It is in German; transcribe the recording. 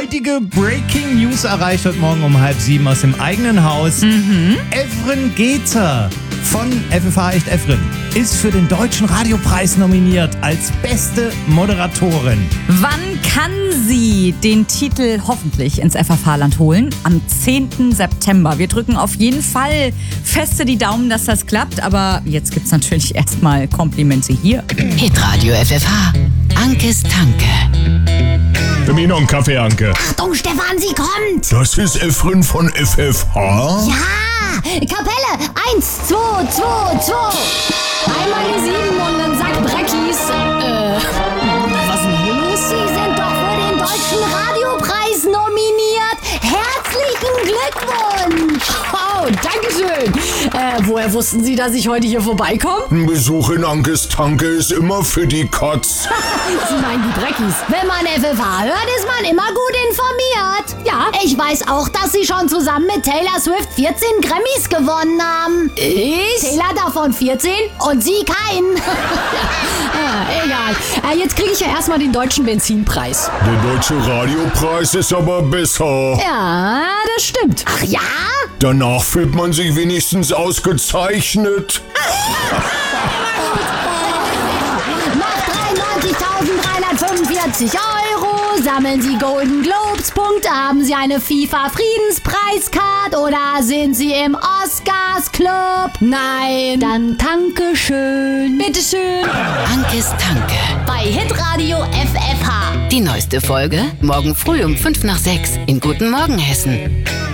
heutige Breaking News erreicht heute Morgen um 6:30 aus dem eigenen Haus. Evren Gezer von FFH Echt Evren ist für den Deutschen Radiopreis nominiert als beste Moderatorin. Wann kann sie den Titel hoffentlich ins FFH-Land holen? Am 10. September. Wir drücken auf jeden Fall feste die Daumen, dass das klappt. Aber jetzt gibt's natürlich erstmal Komplimente hier. Hitradio FFH. Ankes Tanke. Für mich noch einen Kaffee, Anke. Achtung, Stefan, sie kommt! Das ist Evren von FFH? Ja! Kapelle! 1, 2, 2, 2! Einmal die 7 und dann sagt Breckis. Was ist denn hier los? Sie sind doch für den Deutschen Radiopreis nominiert! Herzlichen Glückwunsch! Oh, dankeschön. Woher wussten Sie, dass ich heute hier vorbeikomme? Ein Besuch in Ankes Tanke ist immer für die Katz. Sie meinen die Breckis. Wenn man FFH hört, ist man immer gut informiert. Ja. Ich weiß auch, dass Sie schon zusammen mit Taylor Swift 14 Grammys gewonnen haben. Ich? Taylor davon 14 und Sie keinen. Egal. Jetzt kriege ich ja erstmal den deutschen Benzinpreis. Der Deutsche Radiopreis ist aber besser. Ja, das stimmt. Ach ja? Danach fühlt man sich wenigstens ausgezeichnet. Nach 93.345 €, sammeln Sie Golden Globes Punkte, haben Sie eine FIFA Friedenspreiskarte oder sind Sie im Oscars Club? Nein. Dann Dankeschön. Bitteschön. Ankes Tanke. Bei Hitradio FFH. Die neueste Folge morgen früh um 5 nach 6 in Guten Morgen Hessen.